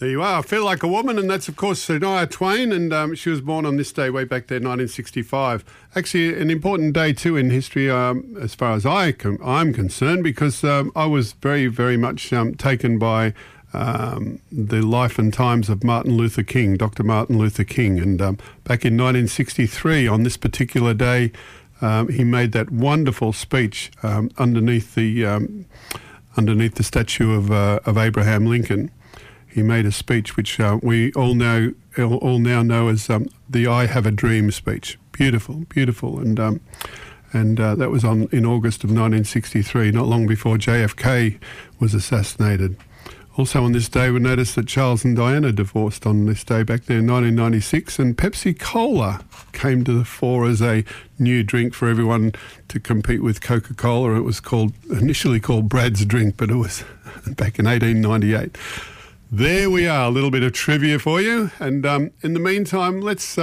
There you are. I Feel Like a Woman, and that's, of course, Shania Twain, and she was born on this day way back there, 1965. Actually, an important day, too, in history as far as I'm concerned, because I was very, very much taken by the life and times of Martin Luther King, Dr. Martin Luther King. And back in 1963, on this particular day, he made that wonderful speech underneath the statue of Abraham Lincoln. He made a speech which we all now know as the "I Have a Dream" speech. Beautiful, beautiful, and that was in August of 1963, not long before JFK was assassinated. Also on this day, we noticed that Charles and Diana divorced on this day back there in 1996, and Pepsi Cola came to the fore as a new drink for everyone to compete with Coca-Cola. It was initially called Brad's Drink, but it was back in 1898. There we are, a little bit of trivia for you. And in the meantime, let's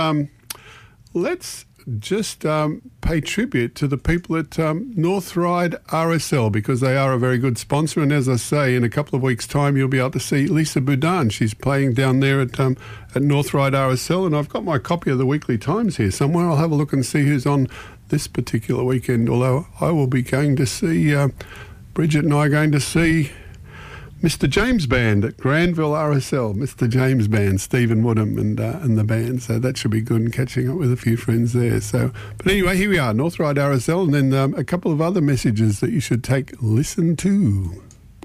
just pay tribute to the people at North Ryde RSL, because they are a very good sponsor. And as I say, in a couple of weeks' time, you'll be able to see Lisa Boudin. She's playing down there at North Ryde RSL. And I've got my copy of the Weekly Times here somewhere. I'll have a look and see who's on this particular weekend, although I will be going to see, Bridget and I are going to see Mr. James Band at Granville RSL. Mr. James Band, Stephen Woodham and the band. So that should be good, and catching up with a few friends there. So, but anyway, here we are, North Ryde RSL, and then a couple of other messages that you should listen to.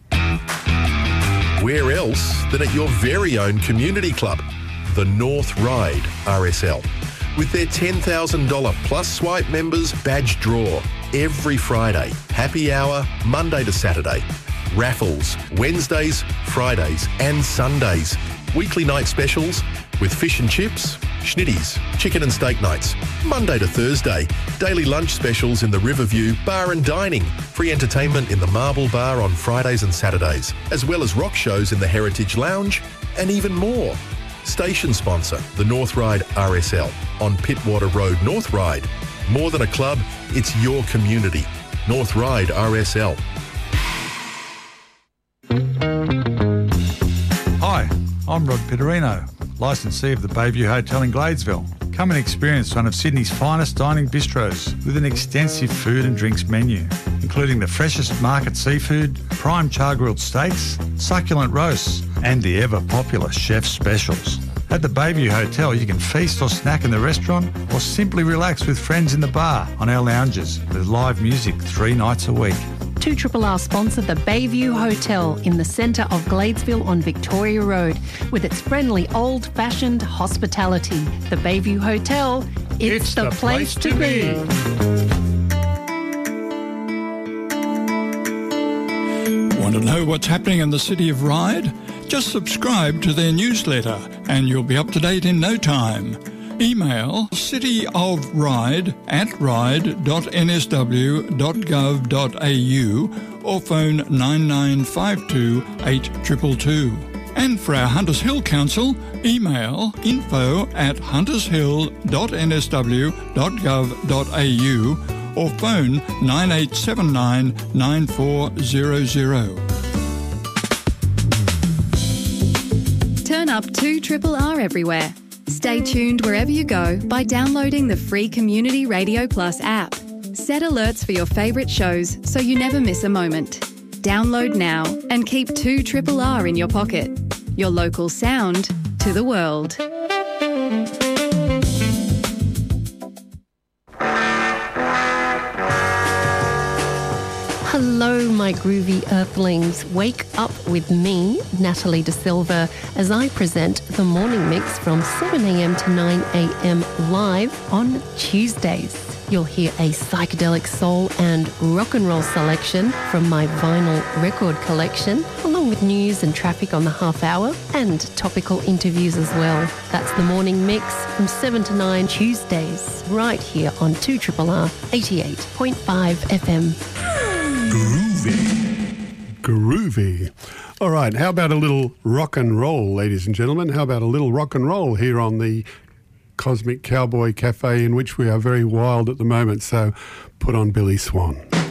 Where else than at your very own community club, the North Ryde RSL. With their $10,000 plus swipe members badge draw every Friday, happy hour Monday to Saturday. Raffles, Wednesdays, Fridays and Sundays. Weekly night specials with fish and chips, schnitties, chicken and steak nights. Monday to Thursday, daily lunch specials in the Riverview Bar and Dining. Free entertainment in the Marble Bar on Fridays and Saturdays, as well as rock shows in the Heritage Lounge and even more. Station sponsor, the North Ryde RSL on Pittwater Road, North Ryde. More than a club, it's your community. North Ryde RSL. Hi, I'm Rod Pitterino, licensee of the Bayview Hotel in Gladesville. Come and experience one of Sydney's finest dining bistros with an extensive food and drinks menu, including the freshest market seafood, prime char-grilled steaks, succulent roasts, and the ever-popular chef's specials. At the Bayview Hotel, you can feast or snack in the restaurant or simply relax with friends in the bar on our lounges with live music 3 nights a week. 2RRR sponsor the Bayview Hotel in the centre of Gladesville on Victoria Road with its friendly old-fashioned hospitality. The Bayview Hotel, it's the place to be. Want to know what's happening in the city of Ryde? Just subscribe to their newsletter and you'll be up to date in no time. Email cityofryde@ryde.nsw.gov.au or phone 9952 8222. And for our Hunters Hill Council, email info@huntershill.nsw.gov.au or phone 9879 9400. Turn up 2RRR everywhere. Stay tuned wherever you go by downloading the free Community Radio Plus app. Set alerts for your favourite shows so you never miss a moment. Download now and keep 2RRR in your pocket. Your local sound to the world. Hello, my groovy earthlings. Wake up with me, Natalie De Silva, as I present the morning mix from 7 a.m. to 9 a.m. live on Tuesdays. You'll hear a psychedelic soul and rock and roll selection from my vinyl record collection, along with news and traffic on the half hour and topical interviews as well. That's the morning mix from 7 to 9 Tuesdays, right here on 2RRR 88.5 FM. Groovy. All right, how about a little rock and roll, ladies and gentlemen? How about a little rock and roll here on the Cosmic Cowboy Cafe, in which we are very wild at the moment, so put on Billy Swan.